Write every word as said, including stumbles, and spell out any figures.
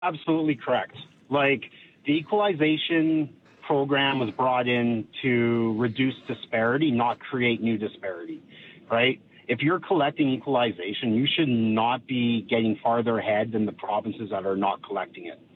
Absolutely correct. Like, the equalization program was brought in to reduce disparity, not create new disparity, right? If you're collecting equalization, you should not be getting farther ahead than the provinces that are not collecting it.